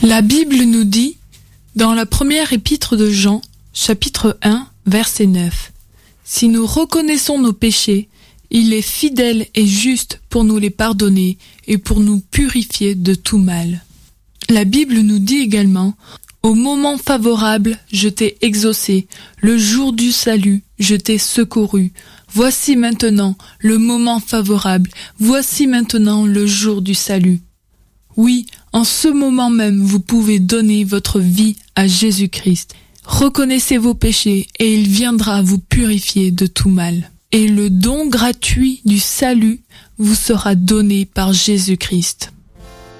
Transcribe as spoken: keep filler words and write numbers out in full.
La Bible nous dit, dans la première épître de Jean, chapitre un, verset neuf, « Si nous reconnaissons nos péchés, il est fidèle et juste pour nous les pardonner et pour nous purifier de tout mal. » La Bible nous dit également, « Au moment favorable, je t'ai exaucé, le jour du salut, je t'ai secouru. Voici maintenant le moment favorable, voici maintenant le jour du salut. » Oui, en ce moment même, vous pouvez donner votre vie à Jésus-Christ. Reconnaissez vos péchés et il viendra vous purifier de tout mal. Et le don gratuit du salut vous sera donné par Jésus-Christ.